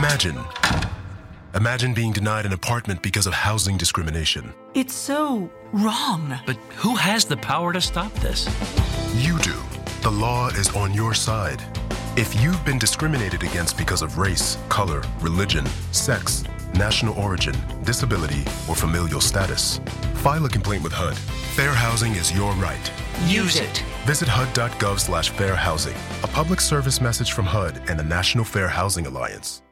Imagine being denied an apartment because of housing discrimination. It's so wrong. But who has the power to stop this? You do. The law is on your side. If you've been discriminated against because of race, color, religion, sex, national origin, disability, or familial status, file a complaint with HUD. Fair housing is your right. Use it. Visit HUD.gov/fairhousing, a public service message from HUD and the National Fair Housing Alliance.